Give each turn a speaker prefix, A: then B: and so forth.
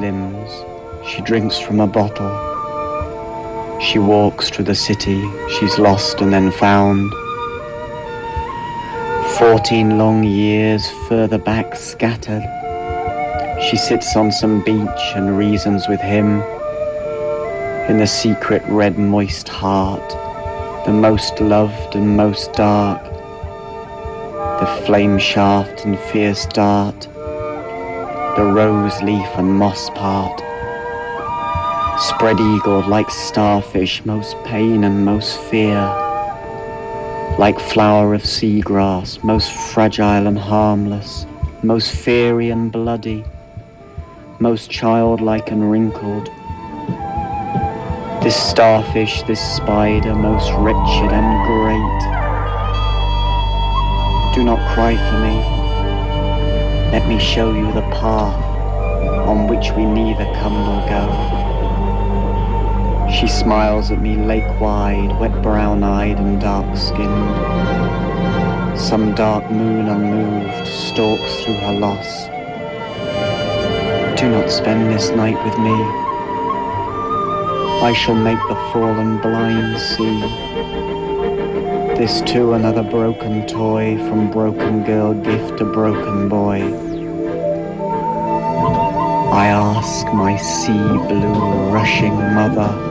A: limbs, she drinks from a bottle. She walks through the city, she's lost and then found. 14 long years further back scattered. She sits on some beach and reasons with him. In the secret red moist heart, the most loved and most dark, the flame shaft and fierce dart, the rose leaf and moss part, spread-eagled like starfish, most pain and most fear, like flower of seagrass, most fragile and harmless, most fiery and bloody, most childlike and wrinkled. This starfish, this spider, most wretched and great. Do not cry for me. Let me show you the path on which we neither come nor go. She smiles at me lake-wide, wet brown-eyed and dark-skinned. Some dark moon unmoved stalks through her loss. Do not spend this night with me. I shall make the fallen blind see. This too another broken toy, from broken girl gift to broken boy. I ask my sea blue rushing mother,